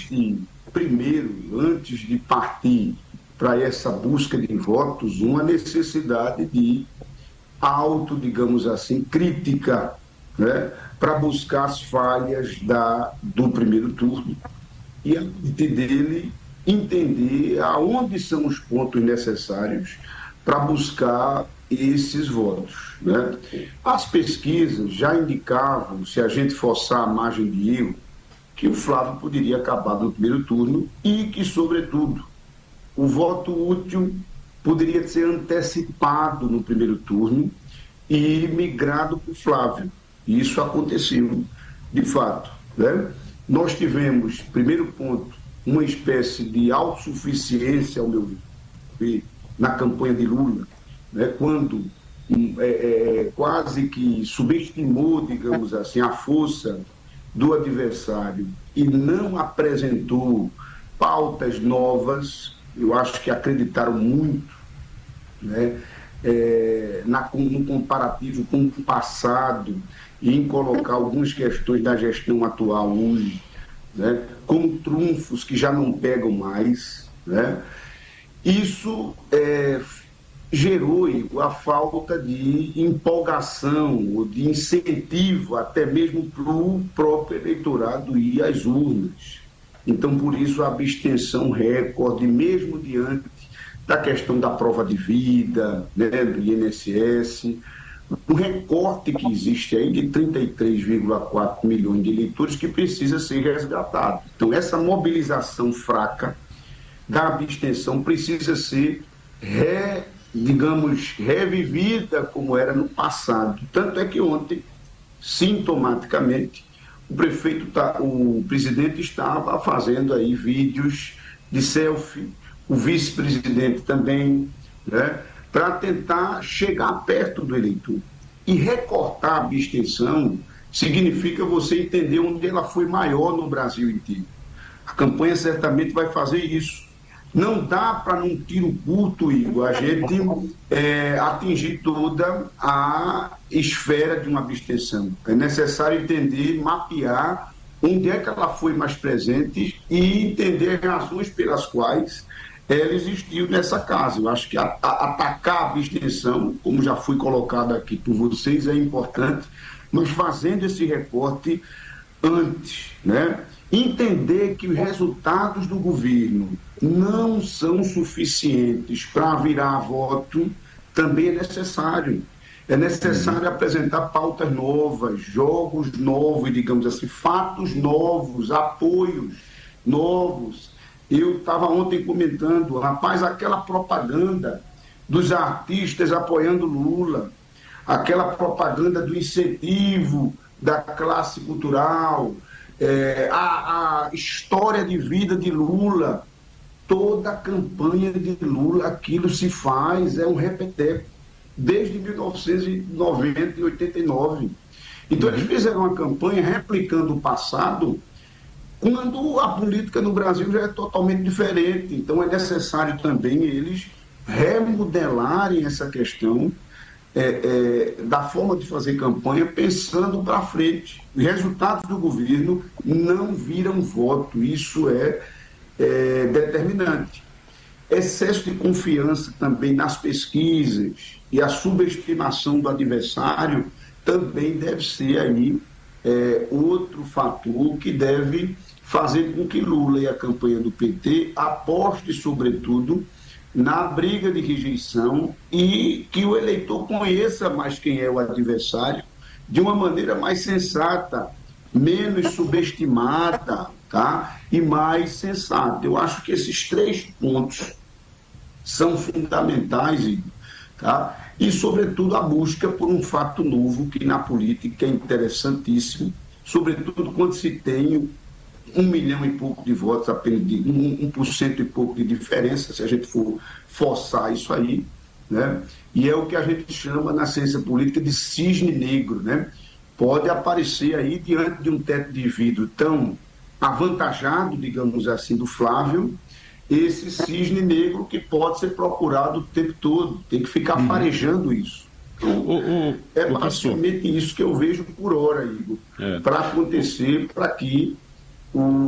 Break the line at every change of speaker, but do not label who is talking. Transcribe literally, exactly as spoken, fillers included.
existe, primeiro, antes de partir para essa busca de votos, uma necessidade de auto, digamos assim, crítica, né, para buscar as falhas da, do primeiro turno e, a partir dele, entender aonde são os pontos necessários para buscar esses votos. Né? As pesquisas já indicavam, se a gente forçar a margem de erro, que o Flávio poderia acabar no primeiro turno e que, sobretudo, o voto útil poderia ser antecipado no primeiro turno e migrado para o Flávio. E isso aconteceu, de fato. Né? Nós tivemos, primeiro ponto, uma espécie de autossuficiência, ao meu ver, na campanha de Lula, né? Quando é, é, quase que subestimou, digamos assim, a força do adversário e não apresentou pautas novas. Eu acho que acreditaram muito, né, é, na, no comparativo com o passado e em colocar algumas questões da gestão atual hoje, né, como trunfos que já não pegam mais. Né? Isso é, gerou a falta de empolgação ou de incentivo até mesmo para o próprio eleitorado ir às urnas. Então, por isso, a abstenção recorde, mesmo diante da questão da prova de vida, né, do I N S S, um recorte que existe aí de trinta e três vírgula quatro milhões de eleitores que precisa ser resgatado. Então, essa mobilização fraca da abstenção precisa ser, re, digamos, revivida como era no passado. Tanto é que ontem, sintomaticamente, o prefeito, tá, o presidente estava fazendo aí vídeos de selfie, o vice-presidente também, né, para tentar chegar perto do eleitor. E recortar a abstenção significa você entender onde ela foi maior no Brasil inteiro. A campanha certamente vai fazer isso. Não dá para, num tiro curto, Igor, a gente é, atingir toda a esfera de uma abstenção. É necessário entender, mapear onde é que ela foi mais presente e entender as razões pelas quais ela existiu nessa casa. Eu acho que a, a, atacar a abstenção, como já foi colocado aqui por vocês, é importante, mas fazendo esse recorte antes, né? Entender que os resultados do governo não são suficientes para virar voto também é necessário. É necessário apresentar pautas novas, jogos novos, digamos assim, fatos novos, apoios novos. Eu estava ontem comentando, rapaz, aquela propaganda dos artistas apoiando Lula, aquela propaganda do incentivo da classe cultural, é, a, a história de vida de Lula, toda a campanha de Lula, aquilo se faz, é um repeteco, desde mil novecentos e noventa e oitenta e nove. Então, eles fizeram uma campanha replicando o passado, quando a política no Brasil já é totalmente diferente. Então, é necessário também eles remodelarem essa questão é, é, da forma de fazer campanha, pensando para frente. Os resultados do governo não viram voto, isso é, é determinante. Excesso de confiança também nas pesquisas e a subestimação do adversário também deve ser aí é, outro fator que deve fazer com que Lula e a campanha do P T aposte, sobretudo, na briga de rejeição e que o eleitor conheça mais quem é o adversário de uma maneira mais sensata, menos subestimada, tá? E mais sensata. Eu acho que esses três pontos são fundamentais, tá? E, sobretudo, a busca por um fato novo que na política é interessantíssimo, sobretudo quando se tem um milhão e pouco de votos, apenas de um, um por cento e pouco de diferença, se a gente for forçar isso aí, né? E é o que a gente chama na ciência política de cisne negro, né? Pode aparecer aí diante de um teto de vidro tão avantajado, digamos assim, do Flávio, esse cisne negro que pode ser procurado o tempo todo, tem que ficar uhum. farejando isso. Então, o, o, é o basicamente pastor. Isso que eu vejo por hora, Igor, é. Para acontecer, para que o,